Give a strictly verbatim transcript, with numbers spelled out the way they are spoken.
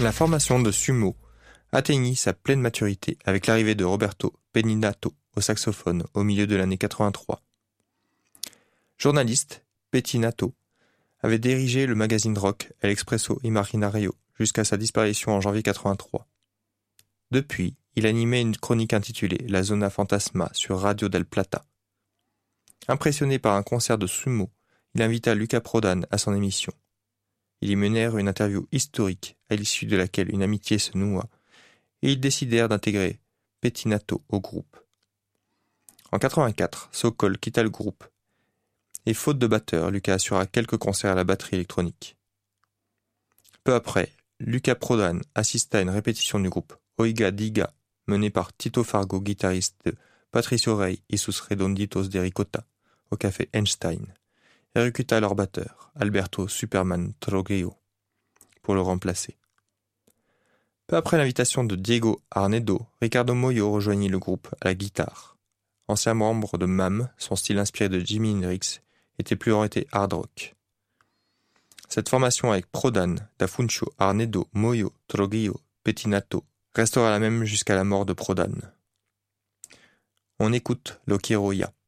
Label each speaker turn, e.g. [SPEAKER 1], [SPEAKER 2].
[SPEAKER 1] La formation de sumo atteignit sa pleine maturité avec l'arrivée de Roberto Benignato au saxophone au milieu de l'année quatre-vingt-trois. Journaliste, Pettinato avait dirigé le magazine rock El Expresso Immaginario jusqu'à sa disparition en janvier quatre-vingt-trois. Depuis, il animait une chronique intitulée La Zona Fantasma sur Radio del Plata. Impressionné par un concert de sumo, il invita Luca Prodan à son émission. Ils y menèrent une interview historique à l'issue de laquelle une amitié se noua et ils décidèrent d'intégrer Pettinato au groupe. En quatre-vingt-quatre, Sokol quitta le groupe et faute de batteur, Luca assura quelques concerts à la batterie électronique. Peu après, Luca Prodan assista à une répétition du groupe Oiga Diga menée par Tito Fargo, guitariste de Patricio Rey et sus Redonditos de Ricota au café Einstein, et recruta leur batteur, Alberto Superman Trogeo, pour le remplacer. Peu après l'invitation de Diego Arnedo, Ricardo Moyo rejoignit le groupe à la guitare. Ancien membre de M A M, son style inspiré de Jimi Hendrix était plus orienté hard rock. Cette formation avec Prodan, D'Afuncio, Arnedo, Moyo, Trogeo, Pettinato restera la même jusqu'à la mort de Prodan. On écoute Lo Quiero Ya.